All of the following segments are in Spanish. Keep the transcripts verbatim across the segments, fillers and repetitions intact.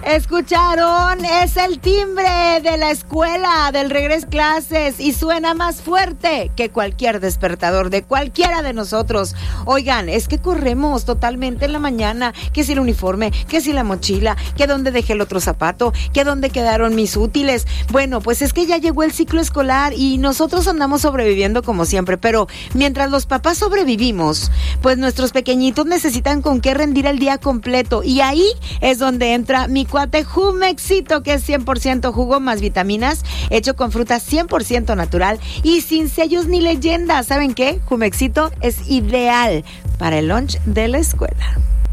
Escucharon, es el timbre de la escuela, del regreso a clases y suena más fuerte que cualquier despertador de cualquiera de nosotros. Oigan, es que corremos totalmente en la mañana, que si el uniforme, que si la mochila, que dónde dejé el otro zapato, que dónde quedaron mis útiles. Bueno, pues es que ya llegó el ciclo escolar y nosotros andamos sobreviviendo como siempre, pero mientras los papás sobrevivimos, pues nuestros pequeñitos necesitan con qué rendir el día completo y ahí es donde entra mi cuate Jumexito, que es cien por ciento jugo más vitaminas, hecho con fruta cien por ciento natural y sin sellos ni leyendas. ¿Saben qué? Jumexito es ideal para el lunch de la escuela.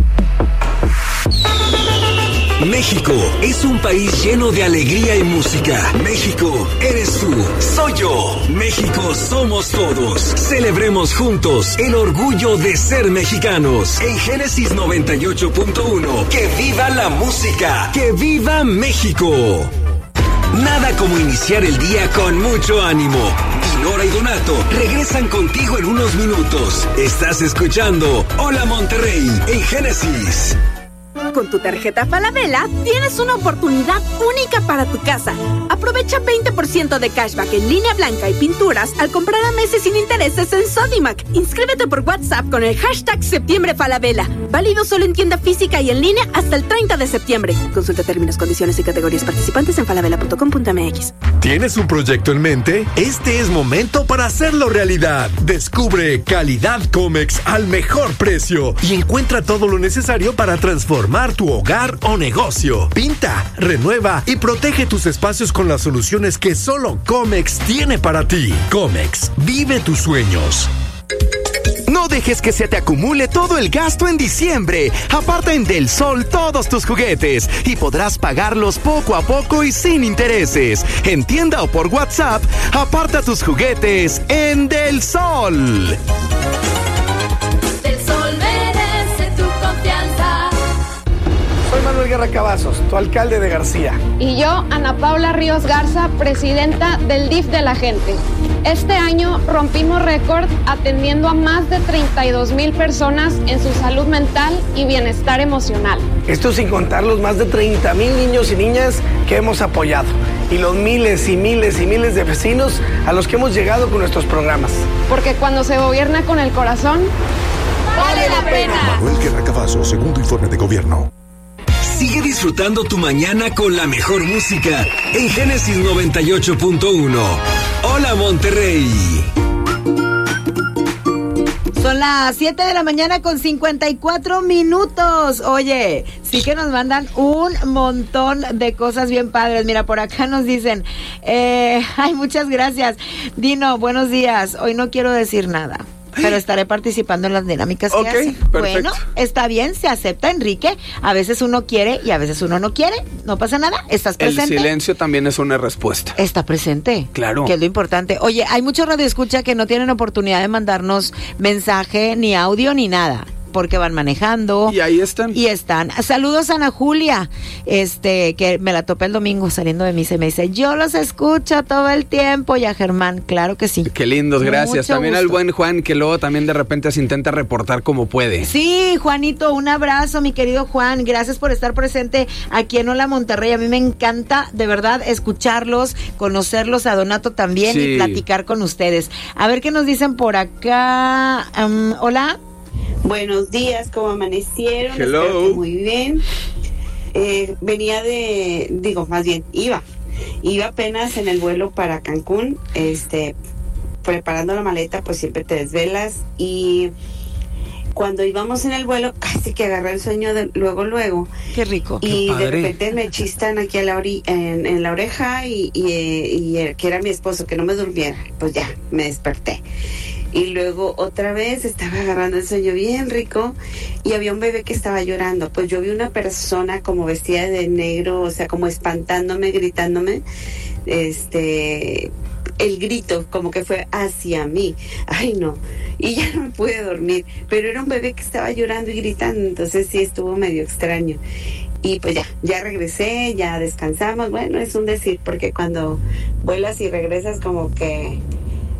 México es un país lleno de alegría y música. México eres tú, soy yo. México somos todos. Celebremos juntos el orgullo de ser mexicanos. En Génesis noventa y ocho punto uno, que viva la música, que viva México. Nada como iniciar el día con mucho ánimo. Nora y Donato regresan contigo en unos minutos. Estás escuchando Hola Monterrey en Génesis. Con tu tarjeta Falabella tienes una oportunidad única para tu casa. Aprovecha veinte por ciento de cashback en línea blanca y pinturas al comprar a meses sin intereses en Sodimac. Inscríbete por WhatsApp con el hashtag Septiembre Falabella. Válido solo en tienda física y en línea hasta el treinta de septiembre. Consulta términos, condiciones y categorías participantes en falabella punto com punto m x. ¿Tienes un proyecto en mente? Este es momento para hacerlo realidad. Descubre Calidad Comex al mejor precio y encuentra todo lo necesario para transformar tu hogar o negocio. Pinta, renueva y protege tus espacios con las soluciones que solo Comex tiene para ti. Comex, vive tus sueños. No dejes que se te acumule todo el gasto en diciembre. Aparta en Del Sol todos tus juguetes y podrás pagarlos poco a poco y sin intereses. En tienda o por WhatsApp, aparta tus juguetes en Del Sol. Del Sol merece tu confianza. Soy Manuel Guerra Cavazos, tu alcalde de García. Y yo, Ana Paula Ríos Garza, presidenta del D I F de la gente. Este año rompimos récord atendiendo a más de treinta y dos mil personas en su salud mental y bienestar emocional. Esto sin contar los más de treinta mil niños y niñas que hemos apoyado y los miles y miles y miles de vecinos a los que hemos llegado con nuestros programas. Porque cuando se gobierna con el corazón, vale la pena. Manuel Guerra Cavazos, segundo informe de gobierno. Sigue disfrutando tu mañana con la mejor música en Génesis noventa y ocho punto uno. Hola Monterrey. Son las siete de la mañana con cincuenta y cuatro minutos. Oye, sí que nos mandan un montón de cosas bien padres. Mira, por acá nos dicen, eh, ay, muchas gracias. Dino, buenos días. Hoy no quiero decir nada, pero estaré participando en las dinámicas que okay, hacen. Perfecto. Bueno, está bien, se acepta, Enrique. A veces uno quiere y a veces uno no quiere. No pasa nada, estás presente. El silencio también es una respuesta. Está presente. Claro. Que es lo importante. Oye, hay muchos radioescucha que no tienen oportunidad de mandarnos mensaje, ni audio, ni nada, porque van manejando. Y ahí están. Y están. Saludos a Ana Julia, este, que me la topé el domingo saliendo de misa y me dice, yo los escucho todo el tiempo. Y a Germán, claro que sí. Qué lindos, gracias. Mucho También gusto. al buen Juan, que luego también de repente se intenta reportar como puede. Sí, Juanito, un abrazo, mi querido Juan. Gracias por estar presente aquí en Hola Monterrey. A mí me encanta, de verdad, escucharlos, conocerlos, a Donato también, Sí. y platicar con ustedes. A ver qué nos dicen por acá. Um, Hola. Buenos días, ¿cómo amanecieron? Hello. Espero que muy bien. Eh, venía de, digo, más bien, iba, iba apenas en el vuelo para Cancún, este, preparando la maleta, pues siempre te desvelas, y cuando íbamos en el vuelo, casi que agarré el sueño de, luego, luego. Qué rico. Y Qué de padre. repente me chistan aquí a la ori en, en la oreja y, y, y, y que era mi esposo, que no me durmiera. Pues ya, me desperté. Y luego otra vez estaba agarrando el sueño bien rico y había un bebé que estaba llorando. Pues yo vi una persona como vestida de negro, o sea, como espantándome, gritándome, este, el grito como que fue hacia mí. Ay, no. Y ya no me pude dormir. Pero era un bebé que estaba llorando y gritando, entonces sí estuvo medio extraño. Y pues ya, ya regresé, ya descansamos. Bueno, es un decir, porque cuando vuelas y regresas como que...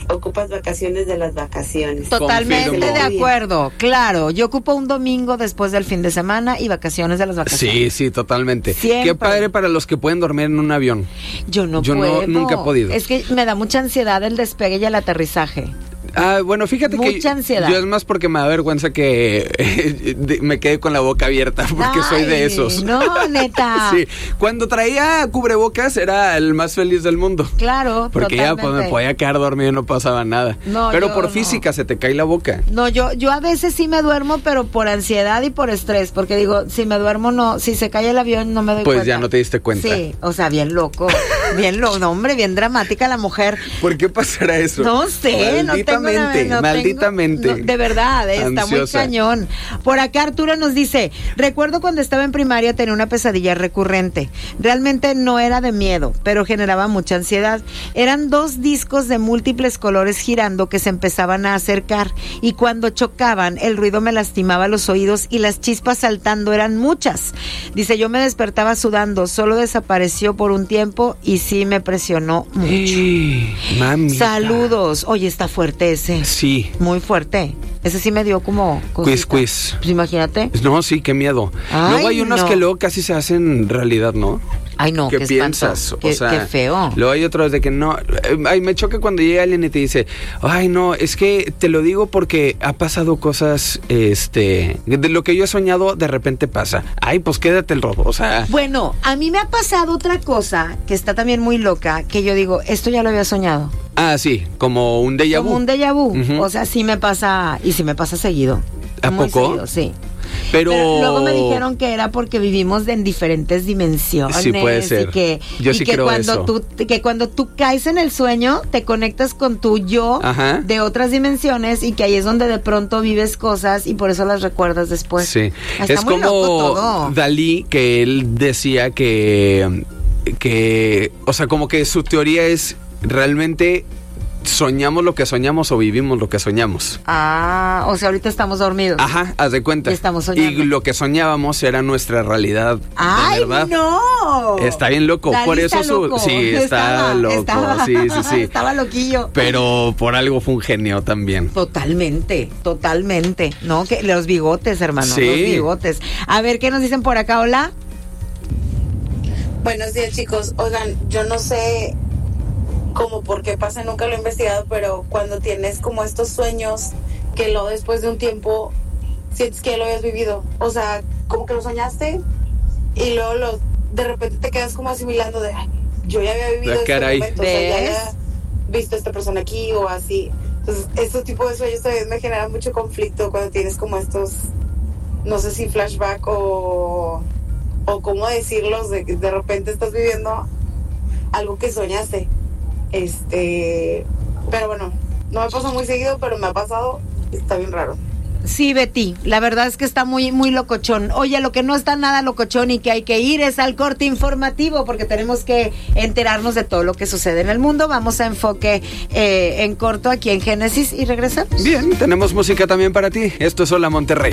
ocupas vacaciones de las vacaciones. Totalmente Confirmo. de acuerdo, claro. Yo ocupo un domingo después del fin de semana y vacaciones de las vacaciones. Sí, sí, totalmente. Siempre. Qué padre para los que pueden dormir en un avión. Yo no Yo no- puedo. nunca he podido. Es que me da mucha ansiedad el despegue y el aterrizaje. Ah, bueno, fíjate que Mucha ansiedad. yo es más porque me da vergüenza que eh, de- me quede con la boca abierta porque soy de Ay, esos. No, neta. Sí, cuando traía cubrebocas era el más feliz del mundo. Claro, Porque ya pues, totalmente. me podía quedar dormido y no pasaba nada. No, pero yo por no. física se te cae la boca. No, yo, yo a veces sí me duermo, pero por ansiedad y por estrés, porque digo, si me duermo no, si se cae el avión no me doy Pues cuenta. ya no te diste cuenta. Sí, o sea, bien loco, bien loco, no, hombre, bien dramática la mujer. ¿Por qué pasará eso? No sé, no tengo nada, Malditamente, no tengo- malditamente. no, de verdad, eh, está muy Ansiosa. cañón. Por acá Arturo nos dice, recuerdo cuando estaba en primaria tenía una pesadilla recurrente. Realmente no era de miedo, pero generaba mucha ansiedad. Eran dos discos de múltiples colores girando que se empezaban a acercar y cuando chocaban el ruido me lastimaba los oídos y las chispas saltando eran muchas. Dice, yo me despertaba sudando, solo desapareció por un tiempo y sí me presionó mucho. Mami. Saludos. Oye, está fuerte ese. Sí. Muy fuerte. Ese sí me dio como Quiz, cosita. quiz. Pues imagínate. No, sí, qué miedo. Ay, luego hay unos no. que luego casi se hacen realidad, ¿no? Ay, no, ¿Qué qué piensas? espanto. O Qué, sea, qué feo. Luego hay otros de que no. eh, Ay, me choca cuando llega alguien y te dice, ay, no, es que te lo digo porque ha pasado cosas, este, de lo que yo he soñado, de repente pasa. Ay, pues quédate el robo, o sea. Bueno, a mí me ha pasado otra cosa que está también muy loca, que yo digo, esto ya lo había soñado. Ah, sí, como un déjà vu. Como un déjà vu. Ujú. O sea, sí me pasa, y sí me pasa seguido. ¿A Muy poco? seguido, sí. Pero... Pero luego me dijeron que era porque vivimos en diferentes dimensiones. Sí, puede ser. Y que, Yo y sí que creo cuando eso. tú que cuando tú caes en el sueño, te conectas con tu yo Ajá. de otras dimensiones y que ahí es donde de pronto vives cosas y por eso las recuerdas después. Sí, Está es muy como loco todo. Dalí, que él decía que, que, o sea, como que su teoría es realmente soñamos lo que soñamos o vivimos lo que soñamos. Ah, o sea, ahorita estamos dormidos. Ajá, haz de cuenta. Y estamos soñando. Y lo que soñábamos era nuestra realidad. ¡Ay, de verdad. no! Está bien loco, Dalí por eso está su- loco. sí, está Estaba, loco, estaba. sí, sí, sí. Estaba loquillo. Pero por algo fue un genio también. Totalmente, totalmente. No, que los bigotes, hermano, Sí. los bigotes. A ver, ¿qué nos dicen por acá? Hola. Buenos días, chicos. Oigan, yo no sé cómo por qué pasa, nunca lo he investigado, pero cuando tienes como estos sueños que luego después de un tiempo sientes que ya lo habías vivido, o sea, como que lo soñaste y luego lo, de repente te quedas como asimilando de, "Ay, yo ya había vivido Ah, este caray. momento, o sea, ya ¿Ves? había visto a esta persona aquí o así". Entonces, estos tipos de sueños también me generan mucho conflicto cuando tienes como estos, no sé si flashback o, o cómo decirlos, de que de repente estás viviendo algo que soñaste. Este, pero bueno, no me pasa muy seguido, pero me ha pasado, está bien raro. Sí, Betty, la verdad es que está muy, muy locochón. Oye, lo que no está nada locochón y que hay que ir es al corte informativo porque tenemos que enterarnos de todo lo que sucede en el mundo. Vamos a enfoque eh, en corto aquí en Génesis y regresamos. Bien, tenemos música también para ti. Esto es Hola Monterrey.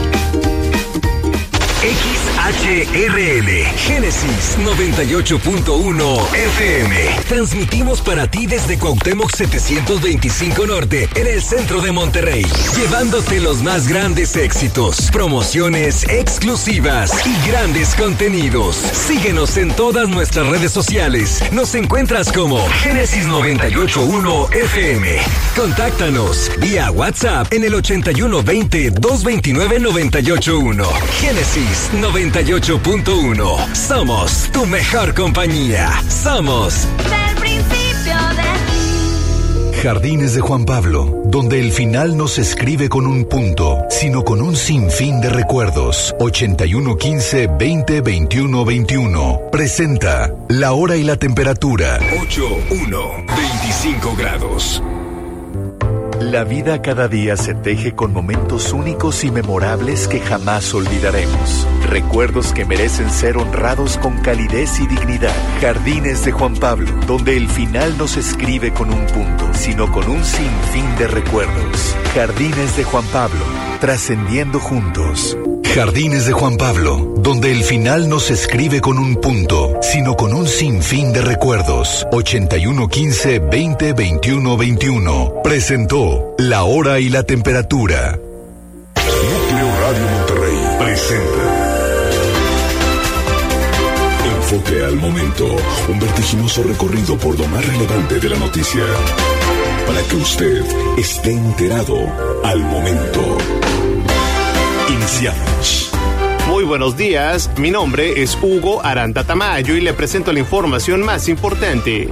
X H R L, Génesis noventa y ocho punto uno F M. Transmitimos para ti desde Cuauhtémoc setecientos veinticinco Norte, en el centro de Monterrey, llevándote los más grandes éxitos, promociones exclusivas y grandes contenidos. Síguenos en todas nuestras redes sociales. Nos encuentras como Génesis noventa y ocho punto uno F M. Contáctanos vía WhatsApp en el ochenta y uno veinte, doscientos veintinueve, noventa y ocho uno. Génesis noventa y ocho punto uno. Somos tu mejor compañía. Somos Del principio de Jardines de Juan Pablo, donde el final no se escribe con un punto, sino con un sinfín de recuerdos. ochenta y uno quince, veinte, veintiuno, veintiuno. Presenta la hora y la temperatura. ocho uno, veinticinco grados. La vida cada día se teje con momentos únicos y memorables que jamás olvidaremos. Recuerdos que merecen ser honrados con calidez y dignidad. Jardines de Juan Pablo, donde el final no se escribe con un punto, sino con un sinfín de recuerdos. Jardines de Juan Pablo, trascendiendo juntos. Jardines de Juan Pablo, donde el final no se escribe con un punto, sino con un sinfín de recuerdos. ochenta y uno quince veinte veintiuno veintiuno. Presentó La Hora y la Temperatura. Núcleo Radio Monterrey presenta Enfoque al Momento, un vertiginoso recorrido por lo más relevante de la noticia, para que usted esté enterado al momento. Iniciamos. Muy buenos días, mi nombre es Hugo Aranda Tamayo y le presento la información más importante.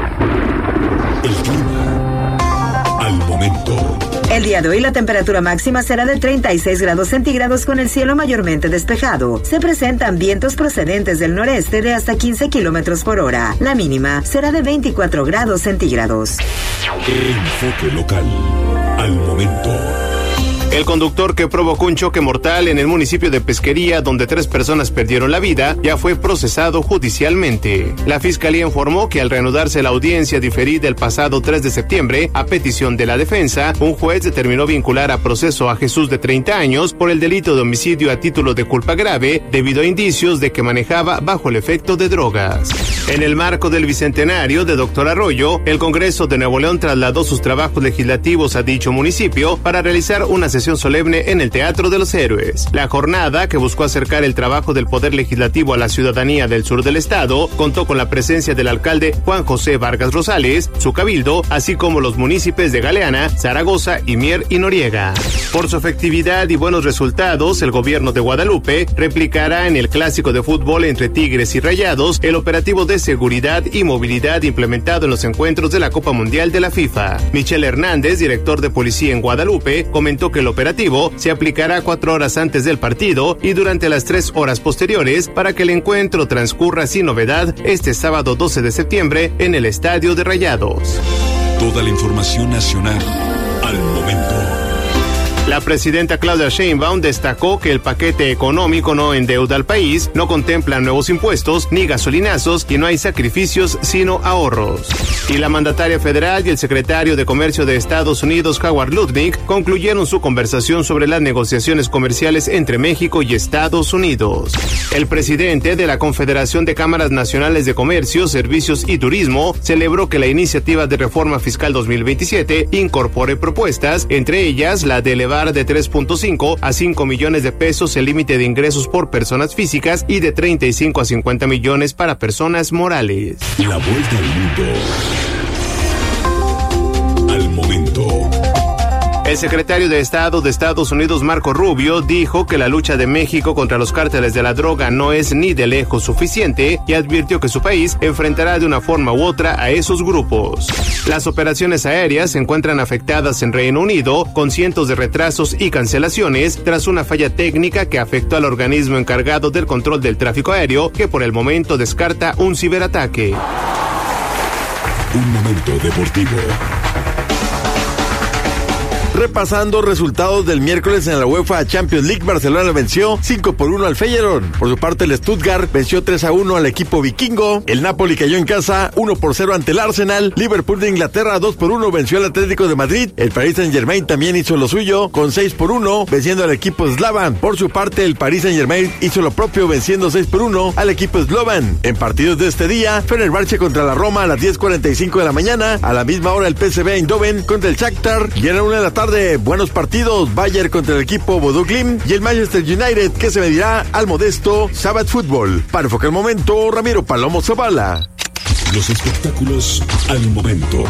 El clima al momento. El día de hoy la temperatura máxima será de treinta y seis grados centígrados con el cielo mayormente despejado. Se presentan vientos procedentes del noreste de hasta quince kilómetros por hora. La mínima será de veinticuatro grados centígrados. Enfoque local al momento. El conductor que provocó un choque mortal en el municipio de Pesquería, donde tres personas perdieron la vida, ya fue procesado judicialmente. La fiscalía informó que al reanudarse la audiencia diferida el pasado tres de septiembre, a petición de la defensa, un juez determinó vincular a proceso a Jesús de treinta años por el delito de homicidio a título de culpa grave, debido a indicios de que manejaba bajo el efecto de drogas. En el marco del bicentenario de Doctor Arroyo, el Congreso de Nuevo León trasladó sus trabajos legislativos a dicho municipio para realizar una sesión solemne en el Teatro de los Héroes. La jornada, que buscó acercar el trabajo del Poder Legislativo a la ciudadanía del sur del estado, contó con la presencia del alcalde Juan José Vargas Rosales, su cabildo, así como los municipios de Galeana, Zaragoza y Mier y Noriega. Por su efectividad y buenos resultados, el gobierno de Guadalupe replicará en el clásico de fútbol entre Tigres y Rayados el operativo de seguridad y movilidad implementado en los encuentros de la Copa Mundial de la FIFA. Michelle Hernández, director de policía en Guadalupe, comentó que el operativo se aplicará cuatro horas antes del partido y durante las tres horas posteriores para que el encuentro transcurra sin novedad este sábado doce de septiembre en el Estadio de Rayados. Toda la información nacional al momento. La presidenta Claudia Sheinbaum destacó que el paquete económico no endeuda al país, no contempla nuevos impuestos ni gasolinazos y no hay sacrificios sino ahorros. Y la mandataria federal y el secretario de Comercio de Estados Unidos, Howard Lutnick, concluyeron su conversación sobre las negociaciones comerciales entre México y Estados Unidos. El presidente de la Confederación de Cámaras Nacionales de Comercio, Servicios y Turismo celebró que la iniciativa de reforma fiscal dos mil veintisiete incorpore propuestas, entre ellas la de elevar de tres punto cinco a cinco millones de pesos el límite de ingresos por personas físicas y de treinta y cinco a cincuenta millones para personas morales. La vuelta al mundo al momento. El secretario de Estado de Estados Unidos, Marco Rubio, dijo que la lucha de México contra los cárteles de la droga no es ni de lejos suficiente y advirtió que su país enfrentará de una forma u otra a esos grupos. Las operaciones aéreas se encuentran afectadas en Reino Unido con cientos de retrasos y cancelaciones tras una falla técnica que afectó al organismo encargado del control del tráfico aéreo, que por el momento descarta un ciberataque. Un momento deportivo. Repasando resultados del miércoles en la UEFA Champions League, Barcelona venció cinco por uno al Feyenoord. Por su parte, el Stuttgart venció tres a uno al equipo vikingo. El Napoli cayó en casa uno por cero ante el Arsenal. Liverpool de Inglaterra dos por uno venció al Atlético de Madrid. El Paris Saint-Germain también hizo lo suyo con seis por uno, venciendo al equipo Slavan. Por su parte, el Paris Saint-Germain hizo lo propio, venciendo seis por uno al equipo Slovan. En partidos de este día, Fenerbahce contra la Roma a las diez cuarenta y cinco de la mañana. A la misma hora, el P S V Eindhoven contra el Shakhtar. Y a la una de la tarde, buenos partidos, Bayern contra el equipo Bodø Glimt y el Manchester United, que se medirá al modesto Sabadell Fútbol. Para enfocar el momento, Ramiro Palomo Zavala. Los espectáculos al momento.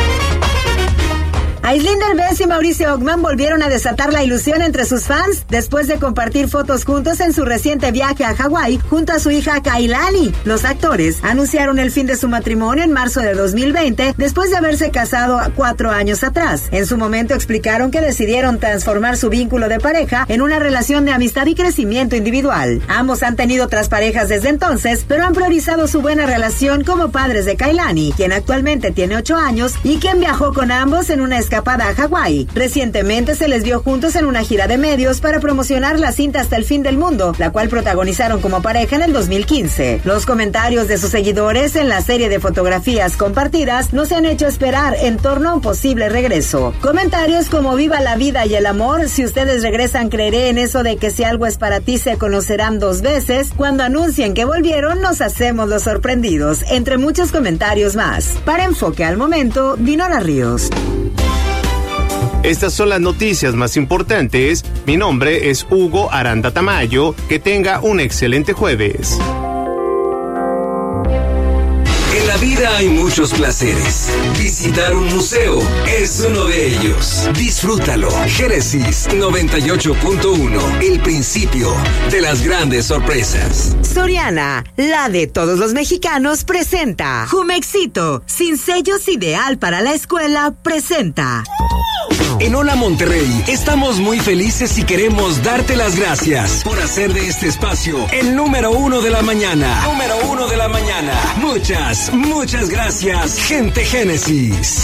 Aislinn Derbez y Mauricio Ockman volvieron a desatar la ilusión entre sus fans después de compartir fotos juntos en su reciente viaje a Hawái junto a su hija Kailani. Los actores anunciaron el fin de su matrimonio en marzo de dos mil veinte después de haberse casado cuatro años atrás. En su momento explicaron que decidieron transformar su vínculo de pareja en una relación de amistad y crecimiento individual. Ambos han tenido otras parejas desde entonces, pero han priorizado su buena relación como padres de Kailani, quien actualmente tiene ocho años y quien viajó con ambos en una escapada escapada a Hawái. Recientemente se les vio juntos en una gira de medios para promocionar la cinta Hasta el fin del mundo, la cual protagonizaron como pareja en el dos mil quince. Los comentarios de sus seguidores en la serie de fotografías compartidas no se han hecho esperar en torno a un posible regreso. Comentarios como viva la vida y el amor, si ustedes regresan creeré en eso de que si algo es para ti se conocerán dos veces, cuando anuncien que volvieron nos hacemos los sorprendidos, entre muchos comentarios más. Para Enfoque al Momento, Dinora Ríos. Estas son las noticias más importantes. Mi nombre es Hugo Aranda Tamayo. Que tenga un excelente jueves. En la vida hay muchos placeres. Visitar un museo es uno de ellos. Disfrútalo. Génesis noventa y ocho punto uno. El principio de las grandes sorpresas. Soriana, la de todos los mexicanos, presenta Jumexito, sin sellos, ideal para la escuela, presenta. En Hola Monterrey, estamos muy felices y queremos darte las gracias por hacer de este espacio el número uno de la mañana. Número uno de la mañana. Muchas, muchas gracias, gente Génesis.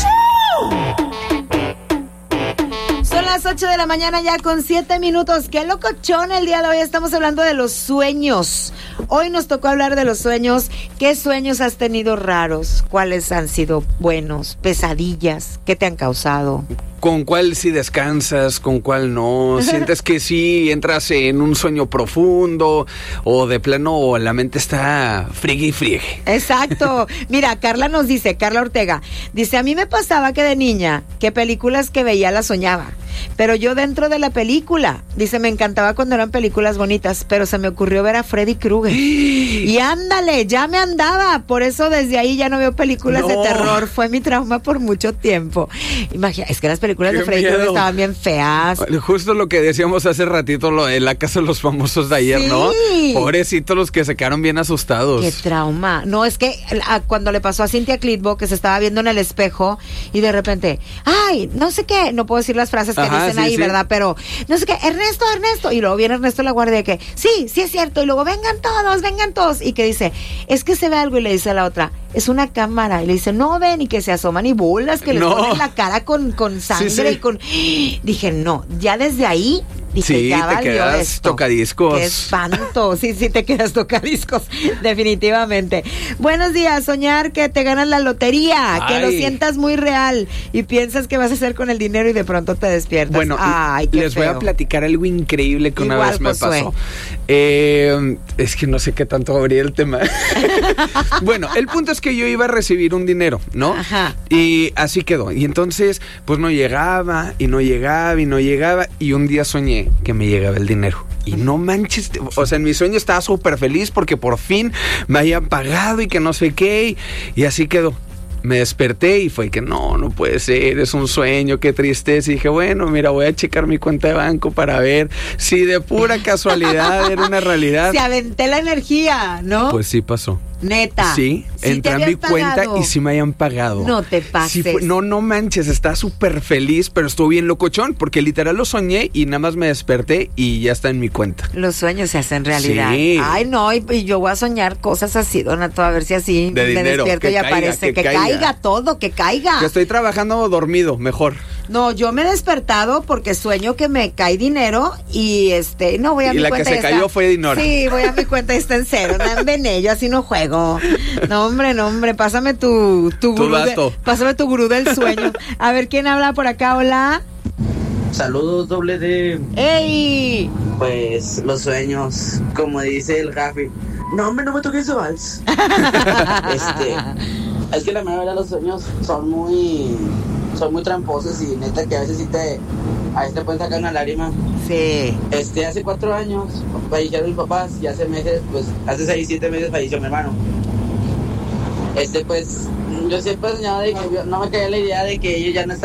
Son las ocho de la mañana ya con siete minutos. Qué locochón el día de hoy. Estamos hablando de los sueños. Hoy nos tocó hablar de los sueños. ¿Qué sueños has tenido raros? ¿Cuáles han sido buenos? ¿Pesadillas? ¿Qué te han causado? ¿Con cuál sí descansas? ¿Con cuál no? ¿Sientes que sí entras en un sueño profundo? ¿O de plano la mente está friegue y friegue? Exacto. Mira, Carla nos dice, Carla Ortega, dice, a mí me pasaba que de niña, que películas que veía las soñaba. Pero yo dentro de la película, dice, me encantaba cuando eran películas bonitas, pero se me ocurrió ver a Freddy Krueger. Y ándale, ya me andaba. Por eso desde ahí ya no veo películas no. de terror. Fue mi trauma por mucho tiempo. Imagina, es que las películas Qué de Freddy Krueger estaban bien feas. Justo lo que decíamos hace ratito, lo de La Casa de los Famosos de ayer, sí. ¿no? Pobrecitos los que se quedaron bien asustados. Qué trauma. No, es que a, cuando le pasó a Cynthia Clitbo, que se estaba viendo en el espejo y de repente, ay, no sé qué, no puedo decir las frases que Ajá, dicen sí, ahí, sí. ¿verdad? Pero, no sé qué, Ernesto, Ernesto. Y luego viene Ernesto la guardia de que, sí, sí es cierto. Y luego, vengan todos, vengan todos. Y que dice, es que se ve algo. Y le dice a la otra, es una cámara. Y le dice, no ven. Y que se asoman y bolas, que les no. ponen la cara con, con sangre sí, sí. y con... Dije, no, ya desde ahí... Dije, sí, ya te quedas esto. tocadiscos. Qué espanto. Sí, sí, te quedas tocadiscos. Definitivamente. Buenos días. Soñar que te ganas la lotería. Ay. Que lo sientas muy real. Y piensas que vas a hacer con el dinero y de pronto te despiertas. Bueno, Ay, qué les feo. voy a platicar algo increíble que Igual, una vez me Josué. pasó. Eh, es que no sé qué tanto abrir el tema. Bueno, el punto es que yo iba a recibir un dinero, ¿no? Ajá. Y así quedó. Y entonces, pues no llegaba, y no llegaba, y no llegaba. Y un día soñé que me llegaba el dinero. Y no manches, o sea, en mi sueño estaba súper feliz porque por fin me habían pagado y que no sé qué. Y, y así quedó. Me desperté y fue que no, no puede ser, es un sueño, qué tristeza. Y dije, bueno, mira, voy a checar mi cuenta de banco para ver si de pura casualidad era una realidad. Se aventé la energía, ¿no? Pues sí pasó. Neta. Sí, ¿Sí entré a mi pagado? cuenta y sí me hayan pagado. No te pases. Sí fue, no, no manches, estaba súper feliz, pero estuvo bien locochón, porque literal lo soñé y nada más me desperté y ya está en mi cuenta. Los sueños se hacen realidad. Sí. Ay, no, y, y yo voy a soñar cosas así, Donato, a ver si así de me dinero, despierto y caiga, aparece. Que, que caiga. caiga todo, que caiga. Que estoy trabajando dormido, mejor. No, yo me he despertado porque sueño que me cae dinero y este, no voy a y mi la cuenta. que se está, cayó fue Dinora. Sí, voy a mi cuenta y está en cero. No en yo así no juego. No, hombre, no, hombre, pásame tu, tu, tu gurú. dato. De, pásame tu gurú del sueño. A ver, ¿quién habla por acá? Hola. Saludos, doble D. ¡Ey! Pues los sueños, como dice el Rafi. No, hombre, no me toques eso, vals. este, es que la mayoría de los sueños son muy, son muy tramposos y neta que a veces sí te, a veces te pueden sacar una lágrima. Sí. Este, hace cuatro años fallecieron mis papás y hace meses, pues, hace seis, siete meses falleció mi hermano. Este, pues, yo siempre he soñado de que no me caía la idea de que ellos ya no estaban